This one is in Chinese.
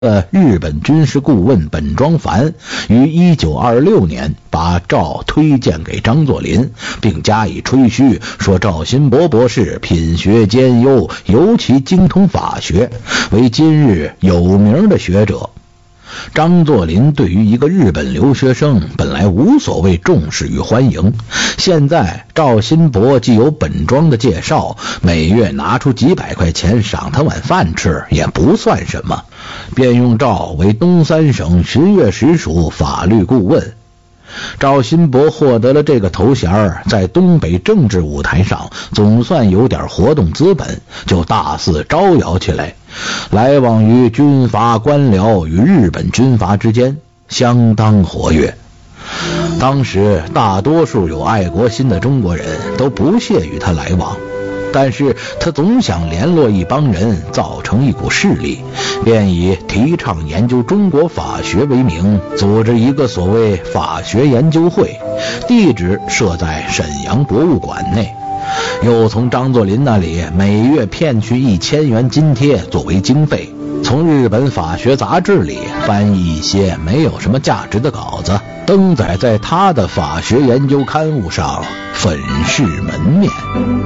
日本军事顾问本庄繁于1926年把赵推荐给张作霖，并加以吹嘘，说赵新伯博士品学兼优，尤其精通法学，为今日有名的学者。张作霖对于一个日本留学生本来无所谓重视与欢迎，现在赵新伯既有本庄的介绍，每月拿出几百块钱赏他碗饭吃也不算什么，便用赵为东三省巡阅使署法律顾问。赵新伯获得了这个头衔，在东北政治舞台上总算有点活动资本，就大肆招摇起来，来往于军阀官僚与日本军阀之间，相当活跃。当时大多数有爱国心的中国人都不屑与他来往，但是他总想联络一帮人，造成一股势力，便以提倡研究中国法学为名，组织一个所谓法学研究会，地址设在沈阳博物馆内，又从张作霖那里每月骗去1000元津贴作为经费，从日本法学杂志里翻译一些没有什么价值的稿子，登载在他的法学研究刊物上，粉饰门面。